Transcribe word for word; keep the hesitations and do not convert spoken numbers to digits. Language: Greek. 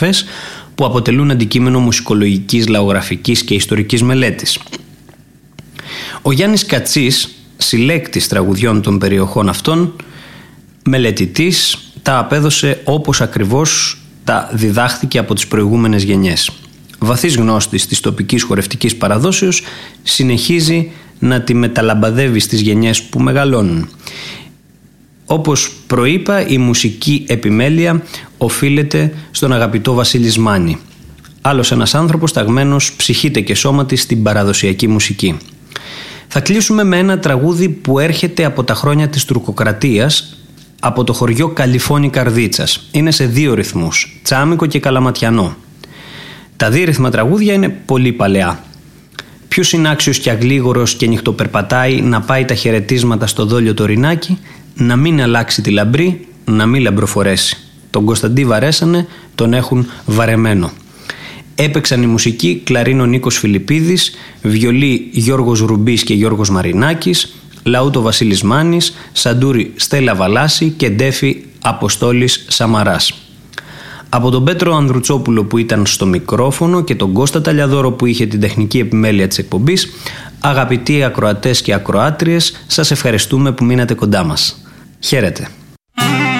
περιγραφές που αποτελούν αντικείμενο μουσικολογικής, λαογραφικής και ιστορικής μελέτης. Ο Γιάννης Κατσής, συλλέκτης τραγουδιών των περιοχών αυτών, μελετητής, τα απέδωσε όπως ακριβώς τα διδάχθηκε από τις προηγούμενες γενιές. Βαθύς γνώστης της τοπικής χορευτικής παραδόσεως, συνεχίζει να τη μεταλαμπαδεύει στις γενιές που μεγαλώνουν. Όπως προείπα, η μουσική επιμέλεια οφείλεται στον αγαπητό Βασίλη Σμάνη. Άλλος ένας άνθρωπος ταγμένος ψυχήτε και σώματι στην παραδοσιακή μουσική. Θα κλείσουμε με ένα τραγούδι που έρχεται από τα χρόνια της τουρκοκρατίας, από το χωριό Καλιφώνη Καρδίτσας. Είναι σε δύο ρυθμούς, τσάμικο και καλαματιανό. Τα δίρυθμα τραγούδια είναι πολύ παλαιά. Ποιος είναι άξιος και αγλίγορος και νυχτοπερπατάει να πάει τα χαιρετίσματα στο δόλιο το ρινάκι, να μην αλλάξει τη λαμπρή, να μην λαμπροφορέσει. Τον Κωνσταντί βαρέσανε, τον έχουν βαρεμένο. Έπαιξαν η μουσική κλαρίνο Νίκος Φιλιππίδης, βιολί Γιώργος Ρουμπής και Γιώργος Μαρινάκης, λαούτο Βασίλης Μάνης, σαντούρι Στέλλα Βαλάση και ντέφι Αποστόλης Σαμαράς. Από τον Πέτρο Ανδρουτσόπουλο που ήταν στο μικρόφωνο και τον Κώστα Ταλιαδόρο που είχε την τεχνική επιμέλεια της εκπομπής, αγαπητοί ακροατές και ακροάτριες, σας ευχαριστούμε που μείνατε κοντά μας. Χαίρετε.